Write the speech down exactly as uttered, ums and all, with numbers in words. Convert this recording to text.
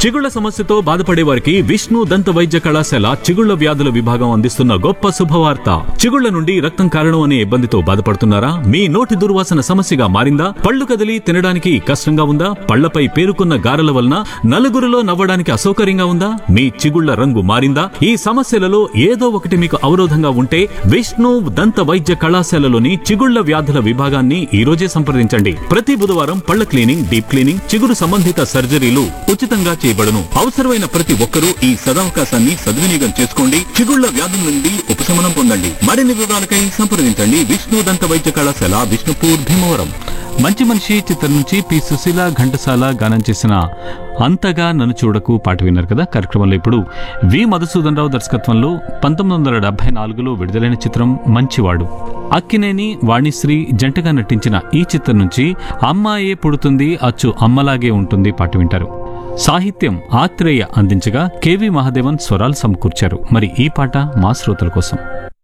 చిగుళ్ల సమస్యతో బాధపడే వారికి విష్ణు దంత వైద్య కళాశాల చిగుళ్ల వ్యాధుల విభాగం అందిస్తున్న గొప్ప శుభవార్త. చిగుళ్ల నుండి రక్తం కారణం అనే ఇబ్బందితో బాధపడుతున్నారా? మీ నోటి దుర్వాసన సమస్యగా మారిందా? పళ్ళు కదిలి తినడానికి కష్టంగా ఉందా? పళ్లపై పేరుకున్న గారెల వలన నలుగురిలో నవ్వడానికి అసౌకర్యంగా ఉందా? మీ చిగుళ్ల రంగు మారిందా? ఈ సమస్యలలో ఏదో ఒకటి మీకు అవరోధంగా ఉంటే విష్ణు దంత వైద్య కళాశాలలోని చిగుళ్ల వ్యాధుల విభాగాన్ని ఈ రోజే సంప్రదించండి. ప్రతి బుధవారం పళ్ల క్లీనింగ్, డీప్ క్లీనింగ్, చిగురు సంబంధిత సర్జరీలు ఉచితంగా చేయబడును. అవసరమైన ప్రతి ఒక్కరూ ఈ సదవకాశాన్ని సద్వినియోగం చేసుకోండి. చిగుళ్ల వ్యాధుల నుండి ఉపశమనం పొందండి. మరిన్ని వివరాలకై సంప్రదించండి విష్ణు దంత వైద్య కళాశాల, విష్ణుపూర్, భీమవరం. మంచి మనిషి చిత్రం నుంచి పి సుశీల ఘంటసాల గానం చేసిన అంతగా నన్ను చూడకు పాట విన్నారు కదా. కార్యక్రమంలో ఇప్పుడు వి మధుసూదన్ రావు దర్శకత్వంలో పంతొమ్మిది వందల డెబ్బై నాలుగులో విడుదలైన చిత్రం మంచివాడు. అక్కినేని, వాణిశ్రీ జంటగా నటించిన ఈ చిత్రం నుంచి అమ్మాయే పుడుతుంది అచ్చు అమ్మలాగే ఉంటుంది పాట వింటారు. సాహిత్యం ఆత్రేయ అందించగా కెవి మహాదేవన్ స్వరాలు సమకూర్చారు. మరి ఈ పాట మా శ్రోతల కోసం.